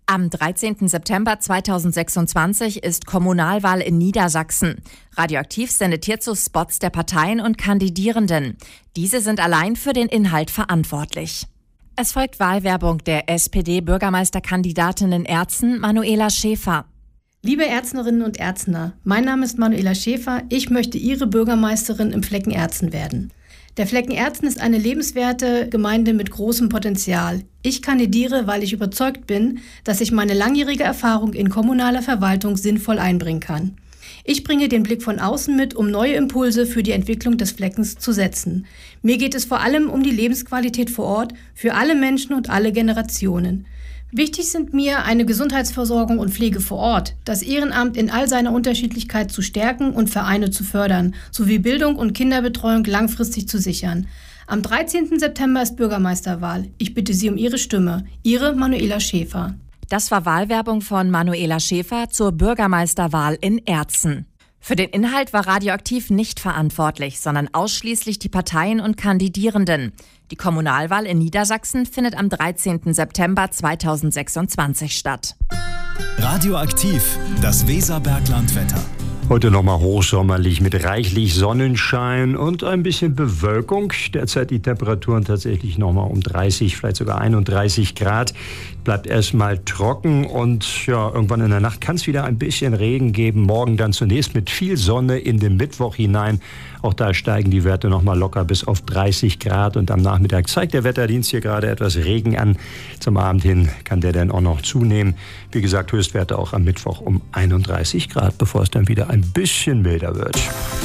Am 13. September 2026 ist Kommunalwahl in Niedersachsen. Radioaktiv sendet hierzu Spots der Parteien und Kandidierenden. Diese sind allein für den Inhalt verantwortlich. Es folgt Wahlwerbung der SPD-Bürgermeisterkandidatin in Erzen, Manuela Schäfer. Liebe Erznerinnen und Erzner, mein Name ist Manuela Schäfer. Ich möchte Ihre Bürgermeisterin im Flecken Erzen werden. Der Flecken Erzen ist eine lebenswerte Gemeinde mit großem Potenzial. Ich kandidiere, weil ich überzeugt bin, dass ich meine langjährige Erfahrung in kommunaler Verwaltung sinnvoll einbringen kann. Ich bringe den Blick von außen mit, um neue Impulse für die Entwicklung des Fleckens zu setzen. Mir geht es vor allem um die Lebensqualität vor Ort für alle Menschen und alle Generationen. Wichtig sind mir eine Gesundheitsversorgung und Pflege vor Ort, das Ehrenamt in all seiner Unterschiedlichkeit zu stärken und Vereine zu fördern, sowie Bildung und Kinderbetreuung langfristig zu sichern. Am 13. September ist Bürgermeisterwahl. Ich bitte Sie um Ihre Stimme. Ihre Manuela Schäfer. Das war Wahlwerbung von Manuela Schäfer zur Bürgermeisterwahl in Erzen. Für den Inhalt war Radioaktiv nicht verantwortlich, sondern ausschließlich die Parteien und Kandidierenden. Die Kommunalwahl in Niedersachsen findet am 13. September 2026 statt. Radioaktiv, das Weserberglandwetter. Heute nochmal hochsommerlich mit reichlich Sonnenschein und ein bisschen Bewölkung. Derzeit die Temperaturen tatsächlich nochmal um 30, vielleicht sogar 31 Grad. Bleibt erstmal trocken und ja, irgendwann in der Nacht kann es wieder ein bisschen Regen geben. Morgen dann zunächst mit viel Sonne in den Mittwoch hinein. Auch da steigen die Werte nochmal locker bis auf 30 Grad. Und am Nachmittag zeigt der Wetterdienst hier gerade etwas Regen an. Zum Abend hin kann der dann auch noch zunehmen. Wie gesagt, Höchstwerte auch am Mittwoch um 31 Grad, bevor es dann wieder ein bisschen milder wird.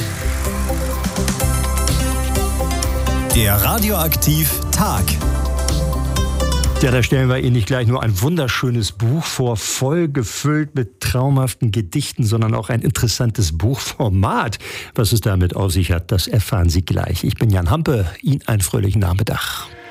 Der Radioaktiv-Tag. Ja, da stellen wir Ihnen nicht gleich nur ein wunderschönes Buch vor, voll gefüllt mit traumhaften Gedichten, sondern auch ein interessantes Buchformat. Was es damit auf sich hat, das erfahren Sie gleich. Ich bin Jan Hampe, Ihnen einen fröhlichen Nachmittag.